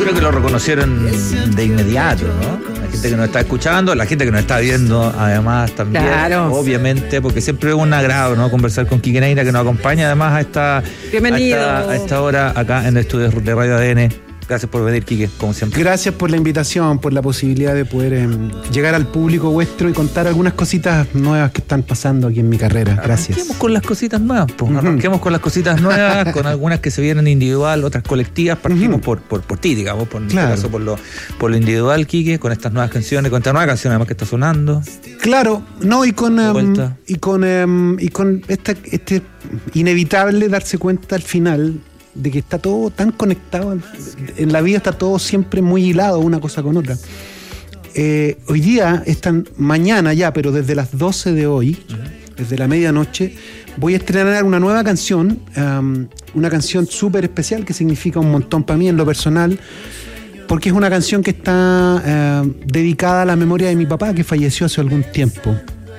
creo que lo reconocieron de inmediato, ¿no? La gente que nos está escuchando, la gente que nos está viendo, además también, claro, obviamente, porque siempre es un agrado, ¿no? Conversar con Quique Neira, que nos acompaña además a esta hora acá en el estudio de Radio ADN. Gracias por venir, Quique, como siempre. Gracias por la invitación, por la posibilidad de poder llegar al público vuestro y contar algunas cositas nuevas que están pasando aquí en mi carrera. Gracias. Arranquemos con las cositas nuevas, pues. Arranquemos con las cositas nuevas, con algunas que se vienen individual, otras colectivas. Partimos por ti, digamos, por claro, este caso, por lo individual, Quique, con estas nuevas canciones, con esta nueva canción además que está sonando. Claro, no, y con este inevitable darse cuenta al final de que está todo tan conectado. En la vida está todo siempre muy hilado una cosa con otra. Hoy día, mañana ya, pero desde las 12 de hoy, desde la medianoche, voy a estrenar una nueva canción, una canción súper especial que significa un montón para mí en lo personal, porque es una canción que está dedicada a la memoria de mi papá, que falleció hace algún tiempo.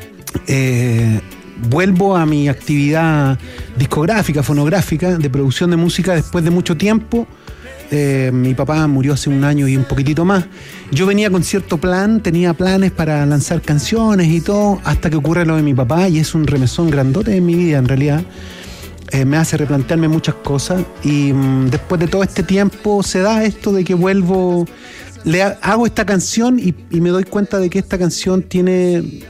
Vuelvo a mi actividad discográfica, fonográfica, de producción de música después de mucho tiempo. Mi papá murió hace un año y un poquitito más. Yo venía con cierto plan, tenía planes para lanzar canciones y todo, hasta que ocurre lo de mi papá, y es un remesón grandote en mi vida en realidad. Me hace replantearme muchas cosas, y después de todo este tiempo se da esto de que vuelvo, hago esta canción y me doy cuenta de que esta canción tiene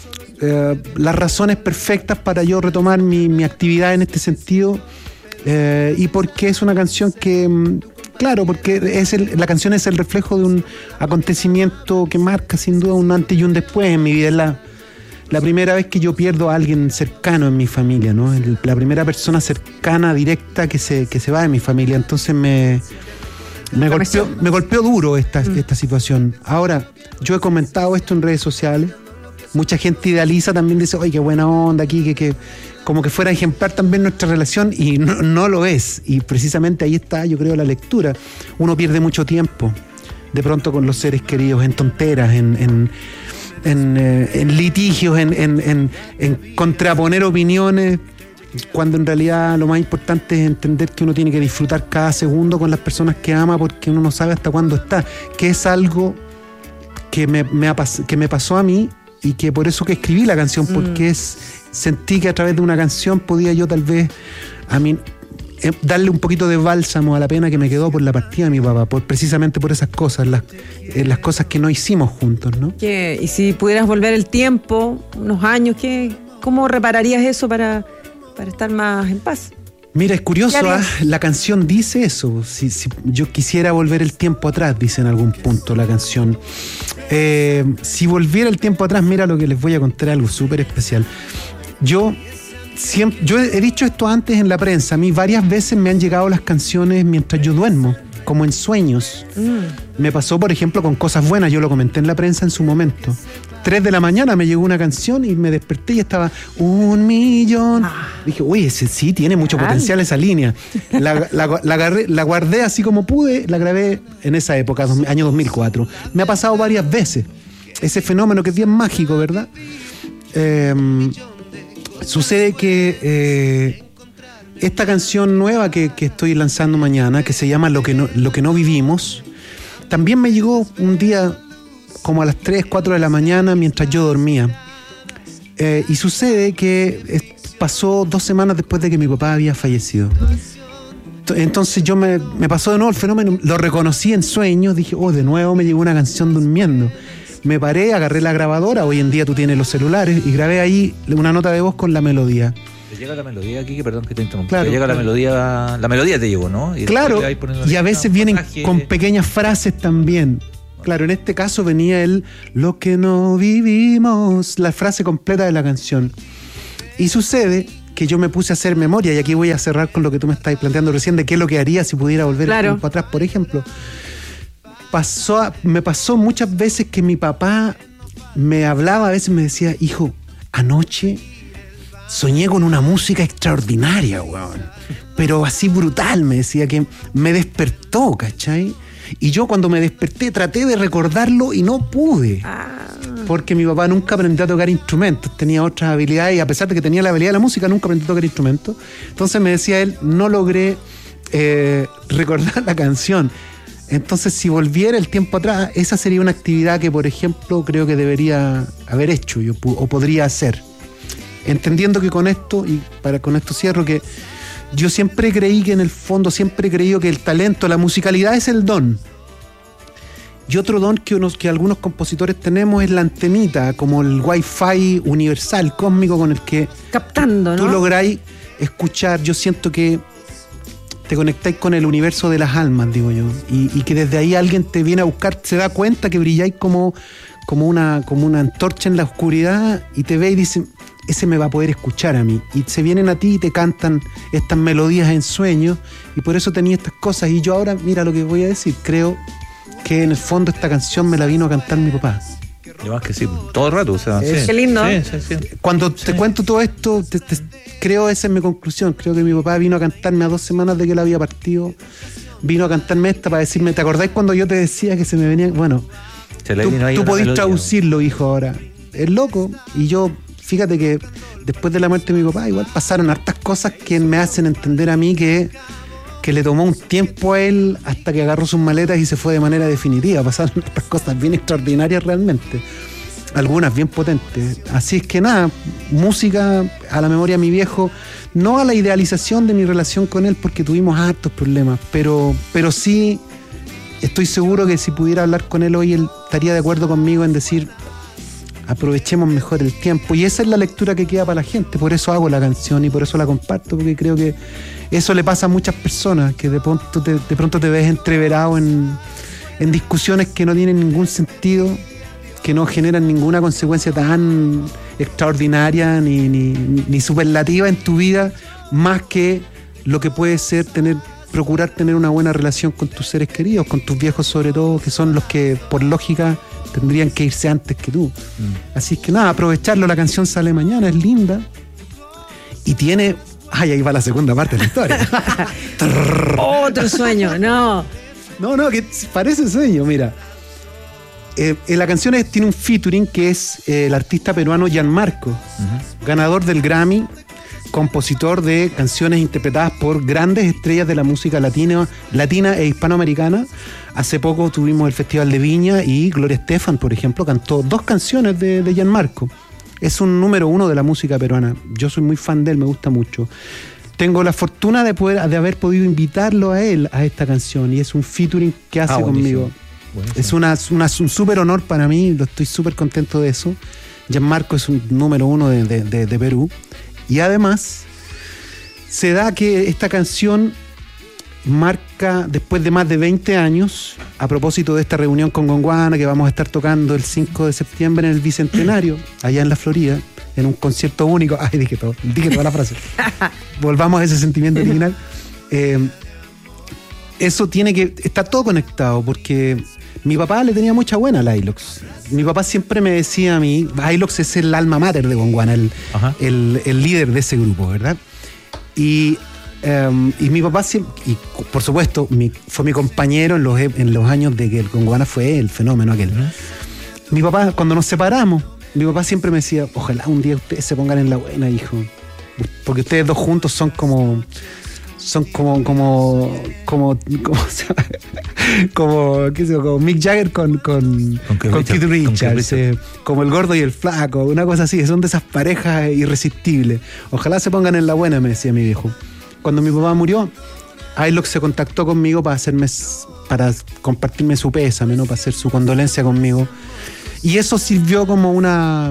las razones perfectas para yo retomar mi actividad en este sentido, y porque es una canción que, claro, porque la canción es el reflejo de un acontecimiento que marca sin duda un antes y un después en mi vida. Es la primera vez que yo pierdo a alguien cercano en mi familia, ¿no? La primera persona cercana, directa que se va de mi familia. Entonces me golpeó duro esta situación. Ahora, yo he comentado esto en redes sociales. Mucha gente idealiza también, dice, oye, qué buena onda aquí, que como que fuera ejemplar también nuestra relación, y no lo es. Y precisamente ahí está, yo creo, la lectura. Uno pierde mucho tiempo, de pronto, con los seres queridos, en tonteras, en litigios, en contraponer opiniones, cuando en realidad lo más importante es entender que uno tiene que disfrutar cada segundo con las personas que ama, porque uno no sabe hasta cuándo está, que es algo que me pasó a mí, y que por eso que escribí la canción, porque sentí que a través de una canción podía yo tal vez a mí darle un poquito de bálsamo a la pena que me quedó por la partida de mi papá, precisamente por esas cosas, las cosas que no hicimos juntos, ¿no? Y si pudieras volver el tiempo, unos años, ¿cómo repararías eso para estar más en paz? Mira, es curioso, la canción dice eso. Si yo quisiera volver el tiempo atrás, dice en algún punto la canción. Si volviera el tiempo atrás, mira lo que les voy a contar, algo súper especial. Yo he dicho esto antes en la prensa. A mí varias veces me han llegado las canciones mientras yo duermo, como en sueños. Me pasó, por ejemplo, con Cosas Buenas. Yo lo comenté en la prensa en su momento. 3 de la mañana me llegó una canción y me desperté y estaba 1.000.000. Dije, uy, ese sí tiene mucho potencial, esa línea. La guardé así como pude, la grabé en esa época, año 2004. Me ha pasado varias veces ese fenómeno que es bien mágico, ¿verdad? Sucede que esta canción nueva que estoy lanzando mañana, que se llama Lo que no vivimos, también me llegó un día como a las 3, 4 de la mañana mientras yo dormía. Y sucede que pasó 2 semanas después de que mi papá había fallecido. Entonces me pasó de nuevo el fenómeno, lo reconocí en sueños, dije, de nuevo me llegó una canción durmiendo. Me paré, agarré la grabadora, hoy en día tú tienes los celulares, y grabé ahí una nota de voz con la melodía. ¿Te llega la melodía aquí? Perdón que te interrumpa. Claro, te llega la melodía te llegó, ¿no? Y claro, y a veces vienen con pequeñas frases también. Claro, en este caso venía lo que no vivimos, la frase completa de la canción. Y sucede que yo me puse a hacer memoria, y aquí voy a cerrar con lo que tú me estás planteando recién, de qué es lo que haría si pudiera volver el tiempo atrás, por ejemplo. Me pasó muchas veces que mi papá me hablaba, a veces me decía, hijo, anoche soñé con una música extraordinaria, weón. Pero así brutal, me decía, que me despertó, ¿cachai? Y yo cuando me desperté traté de recordarlo y no pude. Porque mi papá nunca aprendió a tocar instrumentos, tenía otras habilidades, y a pesar de que tenía la habilidad de la música, nunca aprendió a tocar instrumentos. Entonces me decía él, no logré recordar la canción. Entonces, si volviera el tiempo atrás, esa sería una actividad que, por ejemplo, creo que debería haber hecho yo, o podría hacer. Entendiendo que con esto, y con esto cierro, que yo siempre creí que en el fondo, siempre he creído que el talento, la musicalidad es el don. Y otro don que algunos compositores tenemos es la antenita, como el wifi universal, cósmico, con el que captando, tú lográis escuchar. Yo siento que te conectáis con el universo de las almas, digo yo, y que desde ahí alguien te viene a buscar, se da cuenta que brilláis como una antorcha en la oscuridad, y te ve y dice, ese me va a poder escuchar a mí, y se vienen a ti y te cantan estas melodías en sueños, y por eso tenía estas cosas. Y yo ahora, mira lo que voy a decir, creo que en el fondo esta canción me la vino a cantar mi papá. Yo más que sí, todo el rato, o sea, sí. Qué lindo. Sí. Cuando te cuento todo esto, creo, esa es mi conclusión. Creo que mi papá vino a cantarme a 2 semanas de que él había partido, vino a cantarme esta para decirme, ¿te acordáis cuando yo te decía que se me venía? Bueno, tú podés traducirlo, hijo, ahora. Es loco. Y yo, fíjate que después de la muerte de mi papá, igual pasaron hartas cosas que me hacen entender a mí que le tomó un tiempo a él hasta que agarró sus maletas y se fue de manera definitiva. Pasaron otras cosas bien extraordinarias realmente, algunas bien potentes. Así es que nada, música a la memoria de mi viejo, no a la idealización de mi relación con él, porque tuvimos hartos problemas, pero sí estoy seguro que si pudiera hablar con él hoy, él estaría de acuerdo conmigo en decir, aprovechemos mejor el tiempo. Y esa es la lectura que queda para la gente. Por eso hago la canción y por eso la comparto, porque creo que eso le pasa a muchas personas, que de pronto te ves entreverado en discusiones que no tienen ningún sentido, que no generan ninguna consecuencia tan extraordinaria ni superlativa en tu vida, más que lo que puede ser procurar tener una buena relación con tus seres queridos, con tus viejos sobre todo, que son los que por lógica tendrían que irse antes que tú. Así que nada, aprovecharlo. La canción sale mañana, es linda y tiene... Ay, ahí va la segunda parte de la historia. Otro sueño, no, que parece sueño, mira. La canción tiene un featuring que es el artista peruano Gianmarco, ganador del Grammy, compositor de canciones interpretadas por grandes estrellas de la música latina e hispanoamericana. Hace poco tuvimos el Festival de Viña y Gloria Estefan, por ejemplo, cantó 2 canciones de Gianmarco. Es un número 1 de la música peruana. Yo soy muy fan de él, me gusta mucho. Tengo la fortuna de haber podido invitarlo a él a esta canción, y es un featuring que hace conmigo. Buenísimo. Es un súper honor para mí, estoy súper contento de eso. Gianmarco es un número 1 de Perú. Y además, se da que esta canción marca, después de más de 20 años, a propósito de esta reunión con Gondwana que vamos a estar tocando el 5 de septiembre en el Bicentenario, allá en la Florida, en un concierto único. Ay, dije toda la frase. Volvamos a ese sentimiento original. Eso está todo conectado, porque mi papá le tenía mucha buena a Ilox. Mi papá siempre me decía a mí, Ilox es el alma mater de Gondwana, el líder de ese grupo, ¿verdad? Y mi papá siempre, y por supuesto, fue mi compañero en los años de que el Gondwana fue el fenómeno aquel. Mi papá, cuando nos separamos, mi papá siempre me decía, ojalá un día ustedes se pongan en la buena, hijo, porque ustedes dos juntos son como Mick Jagger con Keith Richards, como el gordo y el flaco, una cosa así. Son de esas parejas irresistibles. Ojalá se pongan en la buena, me decía mi viejo. Cuando mi papá murió, Ilox se contactó conmigo para compartirme su pésame, ¿no? Para hacer su condolencia conmigo. Y eso sirvió como una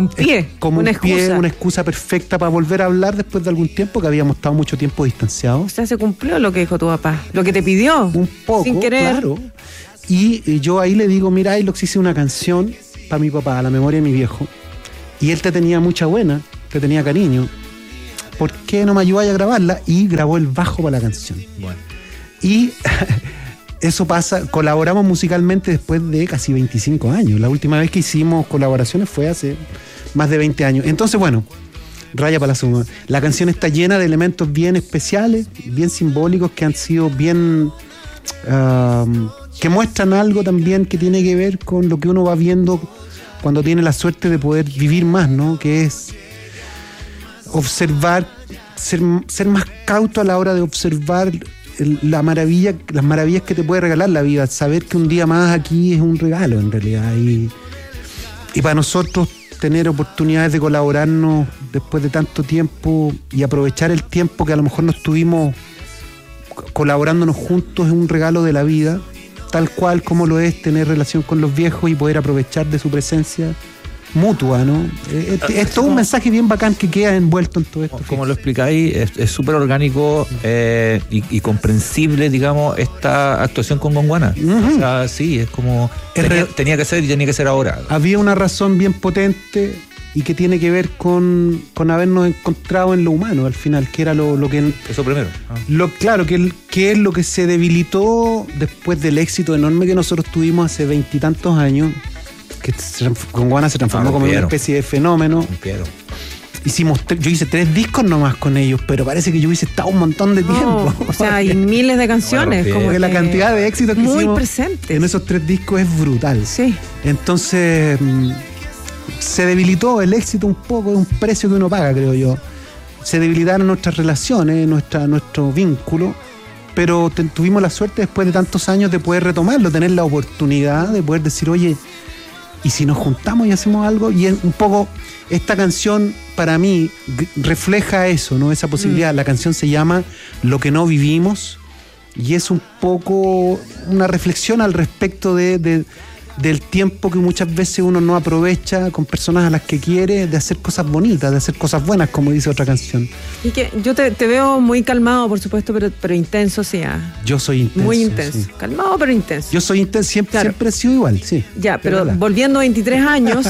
excusa perfecta para volver a hablar después de algún tiempo, que habíamos estado mucho tiempo distanciados. O sea, se cumplió lo que dijo tu papá, lo que te pidió. Un poco, sin querer. Claro. Y yo ahí le digo, mira, Ilox, hice una canción para mi papá, a la memoria de mi viejo, y él te tenía mucha buena, te tenía cariño. ¿Por qué no me ayudáis a grabarla? Y grabó el bajo para la canción. Bueno. Y eso pasa, colaboramos musicalmente después de casi 25 años. La última vez que hicimos colaboraciones fue hace más de 20 años. Entonces, bueno, raya para la suma. La canción está llena de elementos bien especiales, bien simbólicos, que han sido bien... que muestran algo también que tiene que ver con lo que uno va viendo cuando tiene la suerte de poder vivir más, ¿no? Que es observar, ser más cauto a la hora de observar las maravillas que te puede regalar la vida. Saber que un día más aquí es un regalo en realidad. Y para nosotros tener oportunidades de colaborarnos después de tanto tiempo y aprovechar el tiempo que a lo mejor no estuvimos colaborándonos juntos es un regalo de la vida, tal cual como lo es tener relación con los viejos y poder aprovechar de su presencia mutua, ¿no? Es todo un mensaje bien bacán que queda envuelto en todo esto. Como lo explicáis, es súper orgánico y comprensible, digamos, esta actuación con Gonguana. O sea, sí, es como tenía que ser y tenía que ser ahora. Había una razón bien potente y que tiene que ver con habernos encontrado en lo humano al final, que era lo que... Eso primero. Claro, que es lo que se debilitó después del éxito enorme que nosotros tuvimos hace 20 y tantos años, que Gonguana se transformó como una especie de fenómeno. Yo hice 3 discos nomás con ellos, pero parece que yo hubiese estado un montón de tiempo. O sea, hay miles de canciones. Como que la cantidad de éxitos que muy hicimos presentes en esos 3 discos es brutal. Sí. Entonces se debilitó el éxito un poco, es un precio que uno paga, creo yo. Se debilitaron nuestras relaciones, nuestro vínculo, pero tuvimos la suerte después de tantos años de poder retomarlo, tener la oportunidad de poder decir, oye, ¿y si nos juntamos y hacemos algo? Y un poco esta canción para mí refleja eso, ¿no? Esa posibilidad. La canción se llama Lo que no vivimos y es un poco una reflexión al respecto del tiempo que muchas veces uno no aprovecha con personas a las que quiere, de hacer cosas bonitas, de hacer cosas buenas, como dice otra canción. Y que yo te veo muy calmado, por supuesto, pero intenso, sí. Yo soy intenso. Muy intenso. Sí. Calmado, pero intenso. Yo soy intenso, siempre he sido igual, sí. Ya, pero volviendo a 23 años,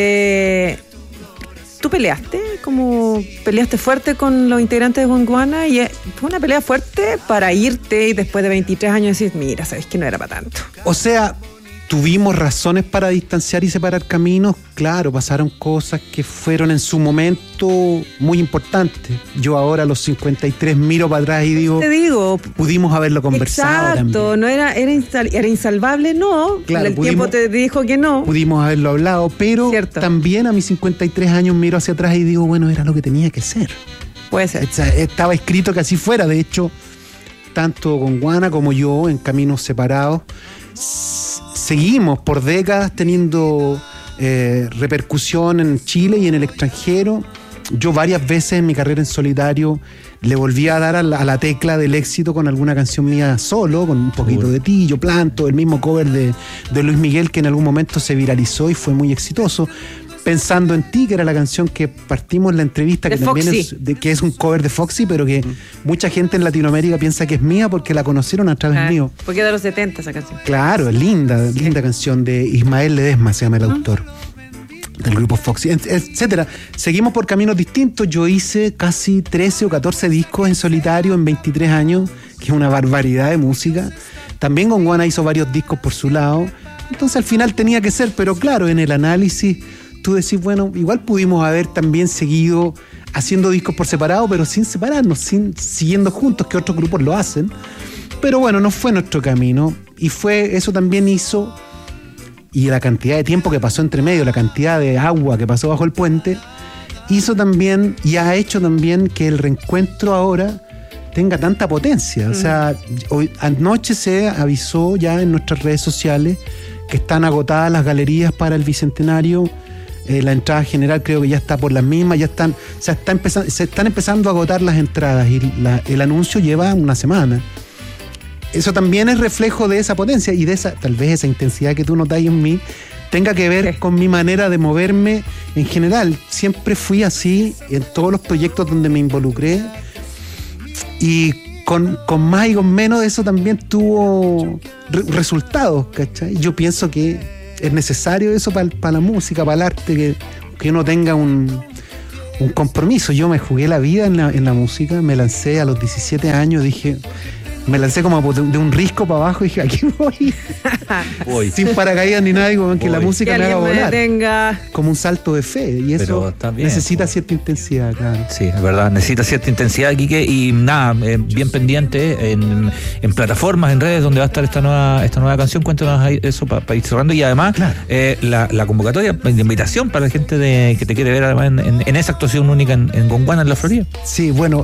¿tú peleaste fuerte con los integrantes de Gonguana? Y fue una pelea fuerte para irte y después de 23 años decir, mira, sabes que no era para tanto. O sea, tuvimos razones para distanciar y separar caminos. Claro, pasaron cosas que fueron en su momento muy importantes. Yo ahora a los 53 miro para atrás y digo, pudimos haberlo conversado. Exacto, también. No era insalvable, no. Claro, el tiempo te dijo que no. Pudimos haberlo hablado, pero también a mis 53 años miro hacia atrás y digo, bueno, era lo que tenía que ser. Puede ser. Estaba escrito que así fuera. De hecho, tanto Gonguana como yo, en caminos separados, seguimos por décadas teniendo repercusión en Chile y en el extranjero. Yo varias veces en mi carrera en solitario le volví a dar a la tecla del éxito con alguna canción mía solo, con un poquito de ti, Yo Planto, el mismo cover de Luis Miguel que en algún momento se viralizó y fue muy exitoso. Pensando en ti, que era la canción que partimos en la entrevista, que también que es un cover de Foxy, pero que mucha gente en Latinoamérica piensa que es mía porque la conocieron a través mío. Porque es de los 70 esa canción. Claro, es linda canción de Ismael Ledesma, se llama el autor del grupo Foxy, etcétera. Seguimos por caminos distintos. Yo hice casi 13 o 14 discos en solitario en 23 años, que es una barbaridad de música. También Gonguana hizo varios discos por su lado. Entonces al final tenía que ser, pero claro, en el análisis tú decís, bueno, igual pudimos haber también seguido haciendo discos por separado, pero sin separarnos, siguiendo juntos, que otros grupos lo hacen. Pero bueno, no fue nuestro camino. Y eso también hizo, y la cantidad de tiempo que pasó entre medio, la cantidad de agua que pasó bajo el puente, hizo también y ha hecho también que el reencuentro ahora tenga tanta potencia. O sea, anoche se avisó ya en nuestras redes sociales que están agotadas las galerías para el Bicentenario. La entrada general creo que ya está por las mismas, se están empezando a agotar las entradas y el anuncio lleva una semana. Eso también es reflejo de esa potencia y de tal vez esa intensidad que tú notas en mí tenga que ver con mi manera de moverme en general. Siempre fui así en todos los proyectos donde me involucré y con más y con menos eso también tuvo resultados, ¿cachai? Yo pienso que es necesario eso para la música, para el arte, que uno tenga un compromiso. Yo me jugué la vida en la música, me lancé a los 17 años, me lancé como de un risco para abajo y dije, aquí voy. Sin paracaídas ni nada, como que la música me haga volar. Como un salto de fe. Y eso necesita cierta intensidad, claro. Sí, es verdad, necesita cierta intensidad, Quique. Y nada, bien pendiente en plataformas, en redes, donde va a estar esta nueva canción. Cuéntanos ahí eso para ir cerrando. Y además, la convocatoria de invitación para la gente que te quiere ver además en esa actuación única en Gonguana, en la Florida. Sí, bueno.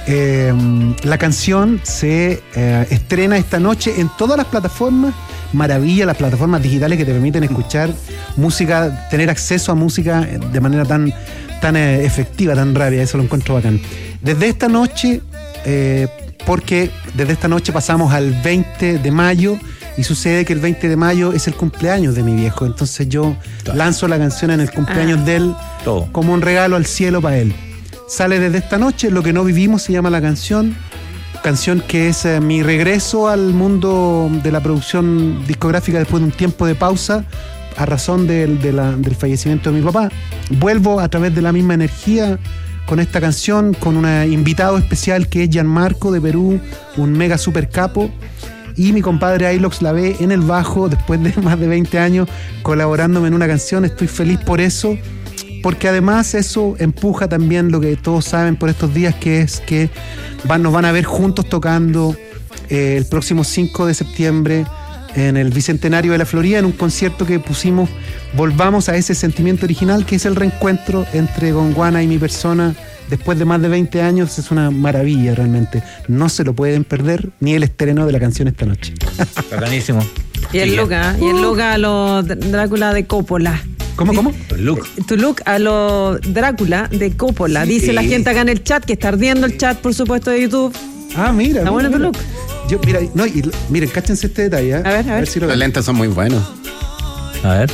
La canción se estrena esta noche en todas las plataformas. Maravilla, las plataformas digitales que te permiten escuchar música, tener acceso a música de manera tan efectiva, tan rápida. Eso lo encuentro bacán. Desde esta noche, porque desde esta noche pasamos al 20 de mayo y sucede que el 20 de mayo es el cumpleaños de mi viejo. Entonces yo lanzo la canción en el cumpleaños de él como un regalo al cielo para él. Sale desde esta noche, Lo que no vivimos se llama la canción que es mi regreso al mundo de la producción discográfica después de un tiempo de pausa a razón del fallecimiento de mi papá. Vuelvo a través de la misma energía con esta canción, con un invitado especial que es Gianmarco de Perú, un mega super capo, y mi compadre Ailox Lavé en el bajo después de más de 20 años colaborándome en una canción. Estoy feliz por eso, porque además eso empuja también lo que todos saben por estos días, que es que nos van a ver juntos tocando el próximo 5 de septiembre en el Bicentenario de la Florida, en un concierto que pusimos, volvamos a ese sentimiento original que es el reencuentro entre Gondwana y mi persona después de más de 20 años. Es una maravilla realmente, no se lo pueden perder ni el estreno de la canción esta noche. Bacanísimo. Y el look a lo Drácula de Coppola. ¿Cómo? Tu look a lo Drácula de Coppola. Sí. Dice la gente acá en el chat, que está ardiendo el chat, por supuesto, de YouTube. Ah, mira. Está bueno tu look. Miren, cáchense este detalle. A ver. Si lo Los ven. lentes son muy buenos. A ver.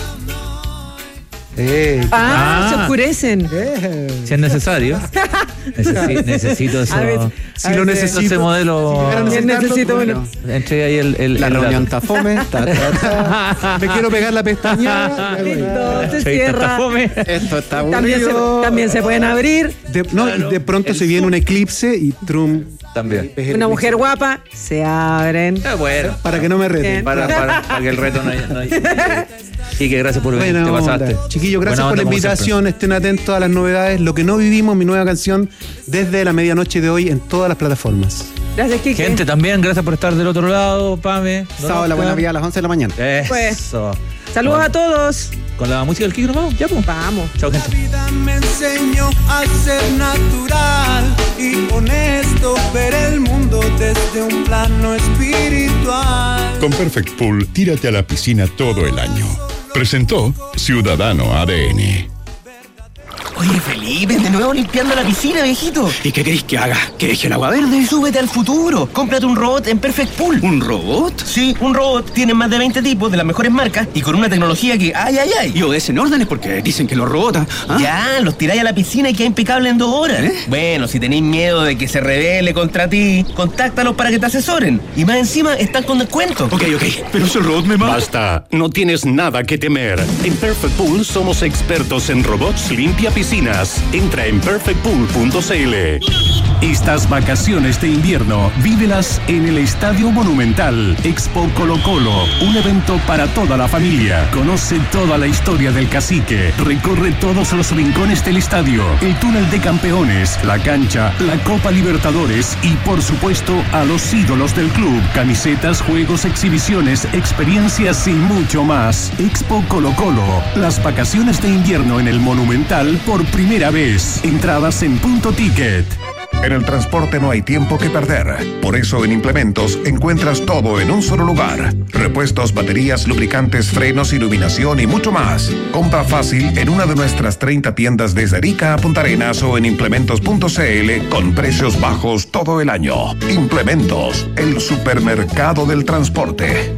Se oscurecen. Si es necesario. Necesito eso. A ver, Si lo necesito. Ese modelo. necesito uno. Entrega ahí La reunión está fome. Me quiero pegar la pestaña. Listo, se Está cierra. fome. Esto está También aburrido. también se pueden abrir. De pronto se viene un eclipse y trum. También. Una mujer guapa, se abren. Bueno. Para que no me reten. Bien. Para que el reto no y que gracias por venir, Buena te onda. pasaste. Chiquillos, gracias Buena por la onda, como invitación. Estén atentos a las novedades. Lo que no vivimos, mi nueva canción, desde la medianoche de hoy en todas las plataformas. Gracias, Kike. siempre. Gente, también, gracias por estar del otro lado, Pame. Sábado la buena vida a las 11 de la mañana. Eso. Saludos a todos. Con la música del Kike nos vamos, ya pues. Vamos. Chao, La gente. vida me enseñó a ser natural y honesto, ver el mundo desde un plano espiritual. Con Perfect Pool, tírate a la piscina todo el año. Presentó Ciudadano ADN. Oye, Felipe, de nuevo limpiando la piscina, viejito. ¿Y qué queréis que haga? ¿Que deje el agua verde? Súbete al futuro. Cómprate un robot en Perfect Pool. ¿Un robot? Sí, un robot. Tiene más de 20 tipos de las mejores marcas y con una tecnología que ¡ay! Y obedecen órdenes porque dicen que los robots... ¿ah? Ya, los tiráis a la piscina y queda impecable en 2 horas. Bueno, si tenéis miedo de que se rebele contra ti, contáctalos para que te asesoren. Y más encima, están con descuento. Ok, pero si el robot me mata... Basta, no tienes nada que temer. En Perfect Pool somos expertos en robots limpia piscinas. Entra en perfectpool.cl. Estas vacaciones de invierno, vívelas en el Estadio Monumental. Expo Colo Colo, un evento para toda la familia. Conoce toda la historia del Cacique. Recorre todos los rincones del estadio, el túnel de campeones, la cancha, la Copa Libertadores y, por supuesto, a los ídolos del club. Camisetas, juegos, exhibiciones, experiencias y mucho más. Expo Colo Colo, las vacaciones de invierno en el Monumental por primera vez. Entradas en Punto Ticket. En el transporte no hay tiempo que perder. Por eso en Implementos encuentras todo en un solo lugar. Repuestos, baterías, lubricantes, frenos, iluminación y mucho más. Compra fácil en una de nuestras 30 tiendas desde Arica a Punta Arenas o en implementos.cl con precios bajos todo el año. Implementos, el supermercado del transporte.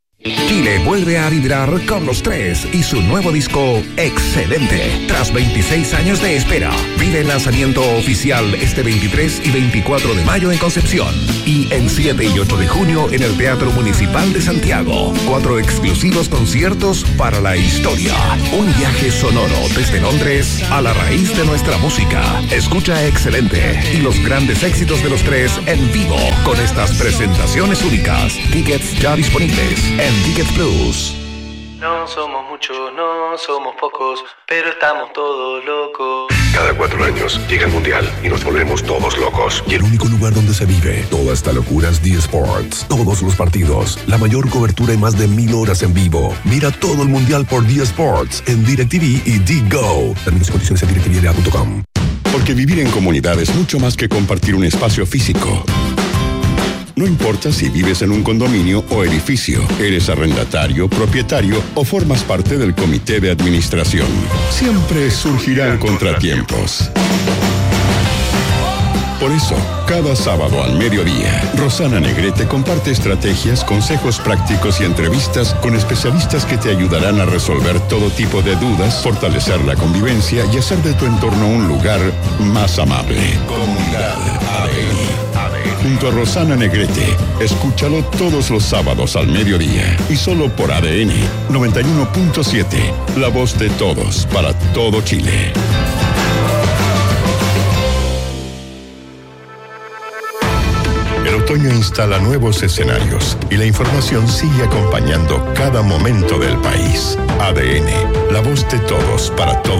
Chile vuelve a vibrar con Los Tres y su nuevo disco Excelente. Tras 26 años de espera, vive el lanzamiento oficial este 23 y 24 de mayo en Concepción y el 7 y 8 de junio en el Teatro Municipal de Santiago. 4 exclusivos conciertos para la historia. Un viaje sonoro desde Londres a la raíz de nuestra música. Escucha Excelente y los grandes éxitos de Los Tres en vivo con estas presentaciones únicas. Tickets ya disponibles en Tickets Plus. No somos muchos, no somos pocos, pero estamos todos locos. Cada 4 años llega el Mundial y nos volvemos todos locos. Y el único lugar donde se vive toda esta locura es D Sports. Todos los partidos, la mayor cobertura y más de 1000 horas en vivo. Mira todo el Mundial por D Sports en DirecTV y DGo. Términos y condiciones en directvla.com. Porque vivir en comunidad es mucho más que compartir un espacio físico. No importa si vives en un condominio o edificio, eres arrendatario, propietario o formas parte del comité de administración. Siempre surgirán contratiempos. Por eso, cada sábado al mediodía, Rosana Negrete comparte estrategias, consejos prácticos y entrevistas con especialistas que te ayudarán a resolver todo tipo de dudas, fortalecer la convivencia y hacer de tu entorno un lugar más amable. Comunidad ADN. Junto a Rosana Negrete, escúchalo todos los sábados al mediodía y solo por ADN 91.7, la voz de todos para todo Chile. El otoño instala nuevos escenarios y la información sigue acompañando cada momento del país. ADN, la voz de todos para todo